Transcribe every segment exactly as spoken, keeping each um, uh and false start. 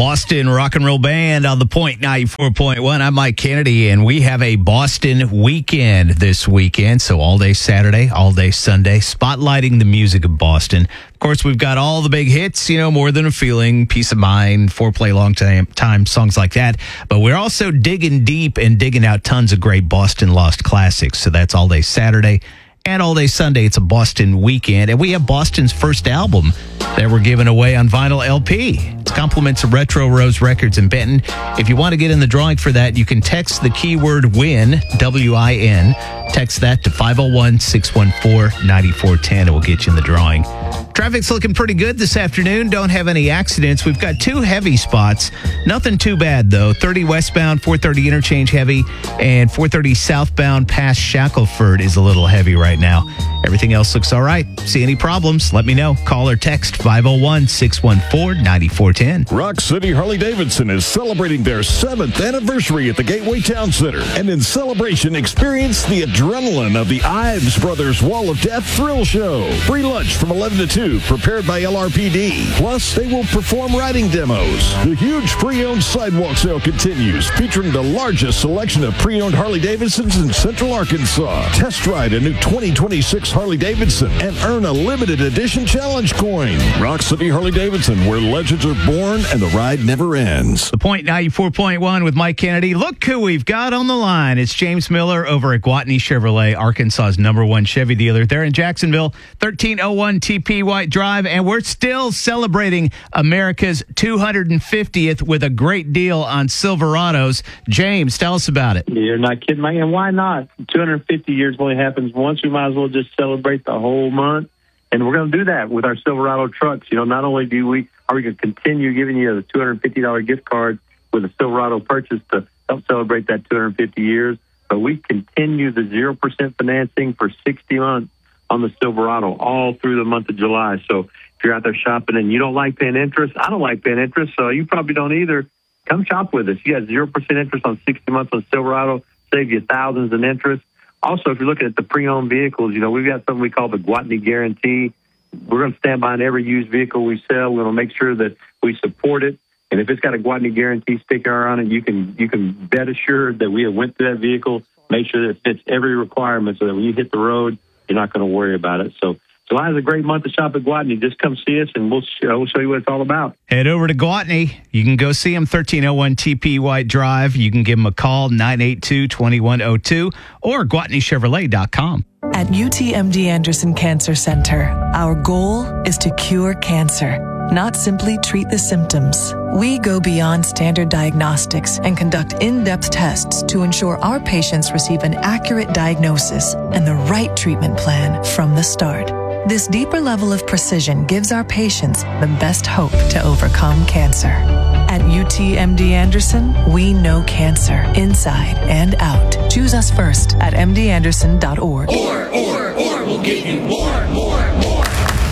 Boston Rock and Roll Band on the Point ninety-four point one. I'm Mike Kennedy, and we have a Boston weekend this weekend. So all day Saturday, all day Sunday, spotlighting the music of Boston. Of course, we've got all the big hits, you know, More Than a Feeling, Peace of Mind, Foreplay, Long Time, time songs like that. But we're also digging deep and digging out tons of great Boston Lost classics. So that's all day Saturday. And all day Sunday, it's a Boston weekend. And we have Boston's first album that we're giving away on vinyl L P. It's compliments of Retro Rose Records in Benton. If you want to get in the drawing for that, you can text the keyword WIN, W I N. Text that to five oh one, six one four, nine four one oh. It will get you in the drawing. Traffic's looking pretty good this afternoon. Don't have any accidents. We've got two heavy spots. Nothing too bad, though. thirty westbound, four thirty interchange heavy, and four thirty southbound past Shackelford is a little heavy right now. Everything else looks all right. See any problems? Let me know. Call or text five oh one, six one four, nine four one oh. Rock City Harley-Davidson is celebrating their seventh anniversary at the Gateway Town Center. And in celebration, experience the adrenaline of the Ives Brothers Wall of Death Thrill Show. Free lunch from eleven to two, prepared by L R P D. Plus, they will perform riding demos. The huge pre-owned sidewalk sale continues, featuring the largest selection of pre-owned Harley-Davidsons in Central Arkansas. Test ride a new twenty twenty-six Harley-Davidson and earn a limited edition challenge coin. Rock City Harley-Davidson, where legends are born and the ride never ends. The Point ninety-four point one with Mike Kennedy. Look who we've got on the line. It's James Miller over at Gwatney Chevrolet, Arkansas's number one Chevy dealer. They're in Jacksonville, thirteen oh one T P White Drive, and we're still celebrating America's two hundred fiftieth with a great deal on Silverados. James, tell us about it. You're not kidding, Mike. And why not? two hundred fifty years only happens once. We might as well just celebrate the whole month. And we're going to do that with our Silverado trucks. You know, not only do we, are we going to continue giving you the two hundred fifty dollars gift card with a Silverado purchase to help celebrate that two hundred fifty years, but we continue the zero percent financing for sixty months on the Silverado all through the month of July. So if you're out there shopping and you don't like paying interest, I don't like paying interest, so you probably don't either. Come shop with us. You got zero percent interest on sixty months on Silverado, save you thousands in interest. Also, if you're looking at the pre-owned vehicles, you know, we've got something we call the Gwatney Guarantee. We're going to stand behind every used vehicle we sell. We're going to make sure that we support it. And if it's got a Gwatney Guarantee sticker on it, you can you can bet assured that we have went through that vehicle, make sure that it fits every requirement so that when you hit the road, you're not going to worry about it. So July is a great month to shop at Gwatney. Just come see us, and we'll show, we'll show you what it's all about. Head over to Gwatney. You can go see them, thirteen oh one T P White Drive. You can give them a call, nine eight two, two one zero two, or gwatney chevrolet dot com. At U T M D Anderson Cancer Center, our goal is to cure cancer, not simply treat the symptoms. We go beyond standard diagnostics and conduct in-depth tests to ensure our patients receive an accurate diagnosis and the right treatment plan from the start. This deeper level of precision gives our patients the best hope to overcome cancer. At U T M D Anderson, we know cancer inside and out. Choose us first at m d anderson dot org. Or, or, or, we'll give you more, more, more.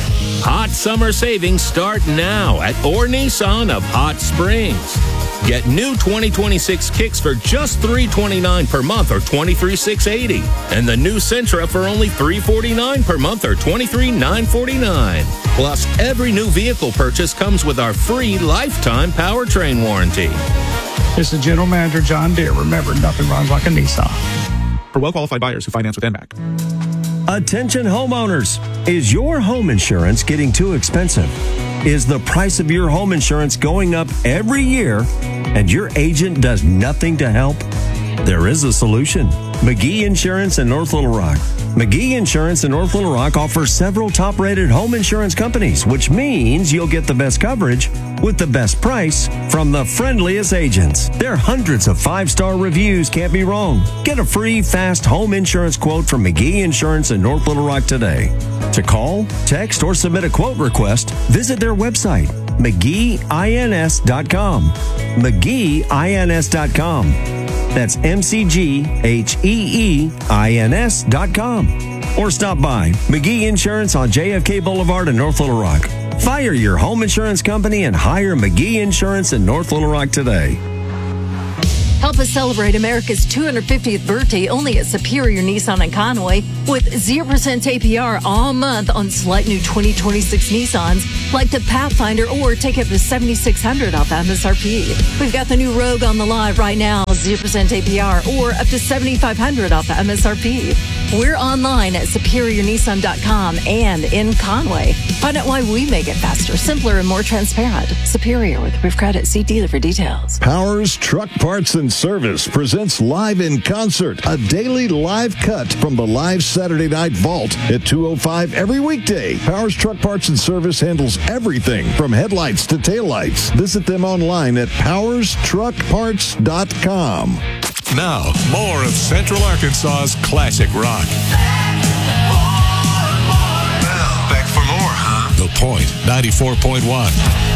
Hot summer savings start now at Orr Nissan of Hot Springs. Get new twenty twenty-six Kicks for just three hundred twenty-nine dollars per month or twenty-three thousand six hundred eighty dollars. And the new Sentra for only three hundred forty-nine dollars per month or twenty-three thousand nine hundred forty-nine dollars. Plus, every new vehicle purchase comes with our free lifetime powertrain warranty. This is General Manager John Deere. Remember, nothing runs like a Nissan. For well-qualified buyers who finance with N M A C. Attention homeowners. Is your home insurance getting too expensive? Is the price of your home insurance going up every year and your agent does nothing to help? There is a solution. McGee Insurance in North Little Rock. McGee Insurance in North Little Rock offers several top-rated home insurance companies, which means you'll get the best coverage with the best price from the friendliest agents. Their hundreds of five-star reviews can't be wrong. Get a free, fast home insurance quote from McGee Insurance in North Little Rock today. To call, text, or submit a quote request, visit their website, mcgee ins dot com. mcgee ins dot com. That's M C G H E E I N S dot com. Or stop by McGee Insurance on J F K Boulevard in North Little Rock. Fire your home insurance company and hire McGee Insurance in North Little Rock today. Help us celebrate America's two hundred fiftieth birthday only at Superior Nissan in Conway with zero percent A P R all month on select new twenty twenty-six Nissans like the Pathfinder, or take up to seven thousand six hundred dollars off M S R P. We've got the new Rogue on the lot right now, zero percent A P R or up to seven thousand five hundred dollars off M S R P. We're online at superior nissan dot com and in Conway. Find out why we make it faster, simpler, and more transparent. Superior with approved credit. See dealer for details. Powers Truck Parts and Service presents Live in Concert, a daily live cut from the live Saturday Night Vault at two oh five every weekday. Powers Truck Parts and Service handles everything from headlights to taillights. Visit them online at powers truck parts dot com. Now, more of Central Arkansas's classic rock. Well, back for more, huh? The Point, ninety-four point one.